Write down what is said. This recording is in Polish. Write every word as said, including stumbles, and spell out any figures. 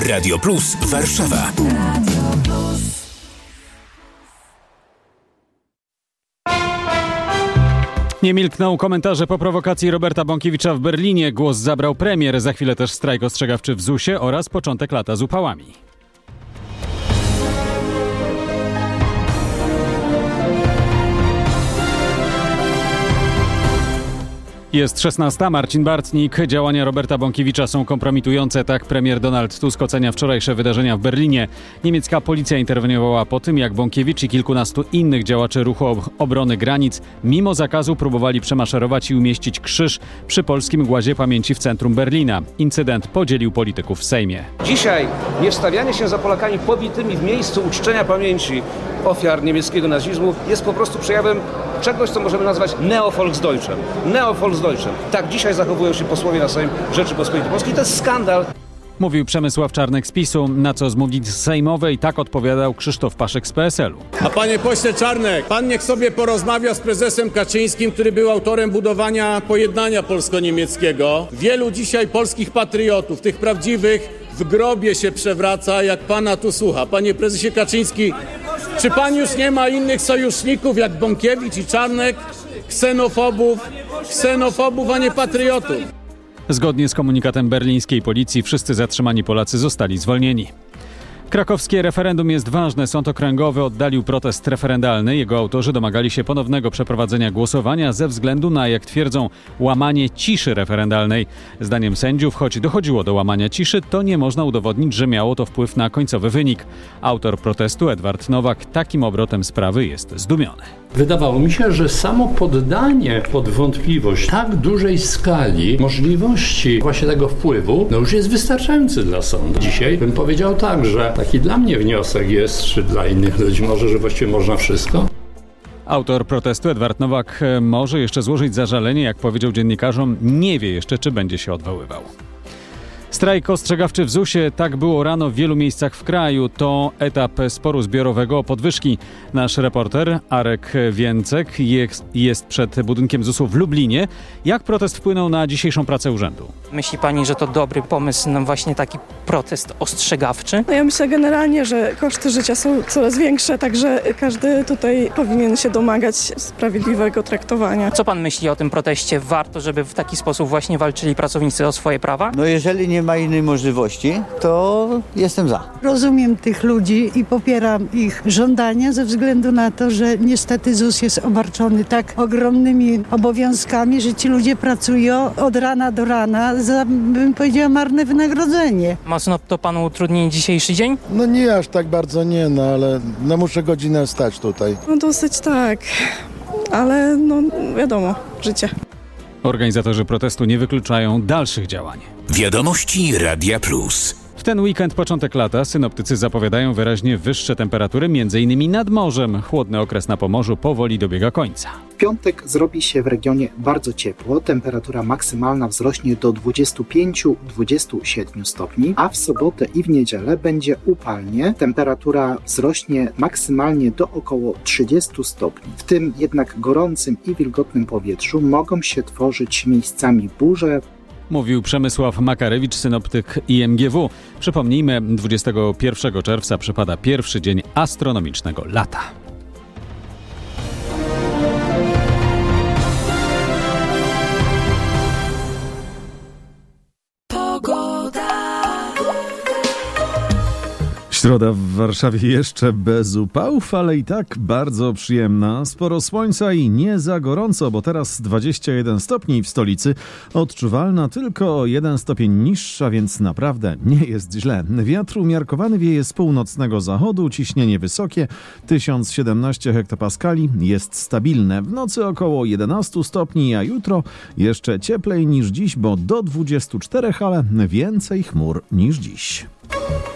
Radio Plus Warszawa. Nie milkną komentarze po prowokacji Roberta Bąkiewicza w Berlinie. Głos zabrał premier. Za chwilę też strajk ostrzegawczy w zusie oraz początek lata z upałami. Jest szesnasta. Marcin Bartnik. Działania Roberta Bąkiewicza są kompromitujące. Tak premier Donald Tusk ocenia wczorajsze wydarzenia w Berlinie. Niemiecka policja interweniowała po tym, jak Bąkiewicz i kilkunastu innych działaczy ruchu obrony granic mimo zakazu próbowali przemaszerować i umieścić krzyż przy polskim głazie pamięci w centrum Berlina. Incydent podzielił polityków w Sejmie. Dzisiaj niewstawianie się za Polakami pobitymi w miejscu uczczenia pamięci ofiar niemieckiego nazizmu jest po prostu przejawem czegoś, co możemy nazwać Neo-Volksdeutschem. Neo-Volksdeutschem. Tak dzisiaj zachowują się posłowie na Sejm Rzeczypospolitej Polskiej. To jest skandal. Mówił Przemysław Czarnek z PiSu, na co z mównicy sejmowej tak odpowiadał Krzysztof Paszek z P S L-u. A panie pośle Czarnek, pan niech sobie porozmawia z prezesem Kaczyńskim, który był autorem budowania pojednania polsko-niemieckiego. Wielu dzisiaj polskich patriotów, tych prawdziwych, w grobie się przewraca, jak pana tu słucha. Panie prezesie Kaczyński, czy pan już nie ma innych sojuszników jak Bąkiewicz i Czarnek? Ksenofobów, ksenofobów, a nie patriotów. Zgodnie z komunikatem berlińskiej policji wszyscy zatrzymani Polacy zostali zwolnieni. Krakowskie referendum jest ważne. Sąd okręgowy oddalił protest referendalny. Jego autorzy domagali się ponownego przeprowadzenia głosowania ze względu na, jak twierdzą, łamanie ciszy referendalnej. Zdaniem sędziów, choć dochodziło do łamania ciszy, to nie można udowodnić, że miało to wpływ na końcowy wynik. Autor protestu, Edward Nowak, takim obrotem sprawy jest zdumiony. Wydawało mi się, że samo poddanie pod wątpliwość tak dużej skali możliwości właśnie tego wpływu, no już jest wystarczający dla sądu. Dzisiaj bym powiedział tak, że taki dla mnie wniosek jest, czy dla innych ludzi może, że właściwie można wszystko. Autor protestu, Edward Nowak, może jeszcze złożyć zażalenie. Jak powiedział dziennikarzom, nie wie jeszcze, czy będzie się odwoływał. Strajk ostrzegawczy w zusie. Tak było rano w wielu miejscach w kraju. To etap sporu zbiorowego o podwyżki. Nasz reporter Arek Więcek jest, jest przed budynkiem zusu w Lublinie. Jak protest wpłynął na dzisiejszą pracę urzędu? Myśli pani, że to dobry pomysł na właśnie taki protest ostrzegawczy? No ja myślę generalnie, że koszty życia są coraz większe, także każdy tutaj powinien się domagać sprawiedliwego traktowania. Co pan myśli o tym proteście? Warto, żeby w taki sposób właśnie walczyli pracownicy o swoje prawa? No jeżeli nie ma innej możliwości, to jestem za. Rozumiem tych ludzi i popieram ich żądania ze względu na to, że niestety ZUS jest obarczony tak ogromnymi obowiązkami, że ci ludzie pracują od rana do rana za, bym powiedziała, marne wynagrodzenie. Mocno to panu utrudni dzisiejszy dzień? No nie aż tak bardzo nie, no ale no muszę godzinę stać tutaj. No dosyć tak, ale no wiadomo, życie. Organizatorzy protestu nie wykluczają dalszych działań. Wiadomości Radia Plus. W ten weekend, początek lata, synoptycy zapowiadają wyraźnie wyższe temperatury, między innymi nad morzem. Chłodny okres na Pomorzu powoli dobiega końca. W piątek zrobi się w regionie bardzo ciepło. Temperatura maksymalna wzrośnie do dwudziestu pięciu do dwudziestu siedmiu stopni, a w sobotę i w niedzielę będzie upalnie. Temperatura wzrośnie maksymalnie do około trzydziestu stopni. W tym jednak gorącym i wilgotnym powietrzu mogą się tworzyć miejscami burze. Mówił Przemysław Makarewicz, synoptyk I M G W. Przypomnijmy, dwudziestego pierwszego czerwca przypada pierwszy dzień astronomicznego lata. Środa w Warszawie jeszcze bez upałów, ale i tak bardzo przyjemna. Sporo słońca i nie za gorąco, bo teraz dwadzieścia jeden stopni w stolicy. Odczuwalna tylko o jeden stopień niższa, więc naprawdę nie jest źle. Wiatr umiarkowany wieje z północnego zachodu, ciśnienie wysokie, tysiąc siedemnaście hektopaskali, jest stabilne. W nocy około jedenaście stopni, a jutro jeszcze cieplej niż dziś, bo do dwudziestu czterech, ale więcej chmur niż dziś.